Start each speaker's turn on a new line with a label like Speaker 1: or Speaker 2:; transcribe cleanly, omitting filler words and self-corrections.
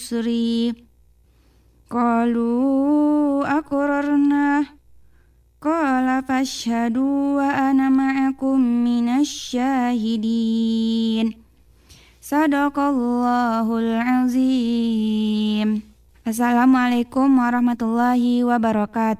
Speaker 1: yusri. Qalu aqrarna. Qala fashhadu wa ana ma'akum minasyahidin. Sadaqallahul azim. Assalamualaikum warahmatullahi wabarakatuh.